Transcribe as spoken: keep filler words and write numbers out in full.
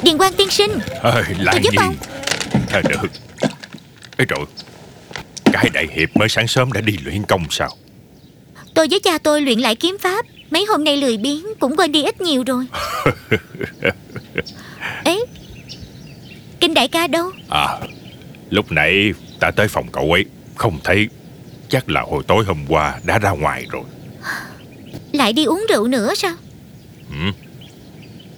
Điền Quang tiên sinh, à, Lại tôi giúp gì ông. à, được. Ê trời, cái đại hiệp mới sáng sớm đã đi luyện công sao? Tôi với cha tôi luyện lại kiếm pháp. Mấy hôm nay lười biếng, cũng quên đi ít nhiều rồi. Ê, Kinh đại ca đâu? À, lúc nãy ta tới phòng cậu ấy, không thấy. Chắc là hồi tối hôm qua đã ra ngoài rồi. Lại đi uống rượu nữa sao? Ừ.